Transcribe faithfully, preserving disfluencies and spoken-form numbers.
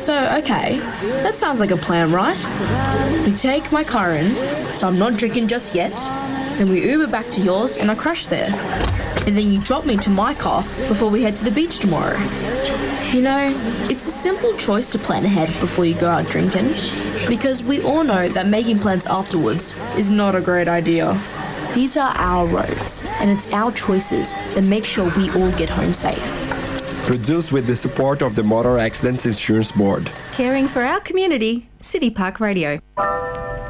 So, okay, that sounds like a plan, right? We take my car in, so I'm not drinking just yet. Then we Uber back to yours and I crash there. And then you drop me to my car before we head to the beach tomorrow. You know, it's a simple choice to plan ahead before you go out drinking, because we all know that making plans afterwards is not a great idea. These are our roads, and it's our choices that make sure we all get home safe. Produced with the support of the Motor Accidents Insurance Board. Caring for our community, City Park Radio.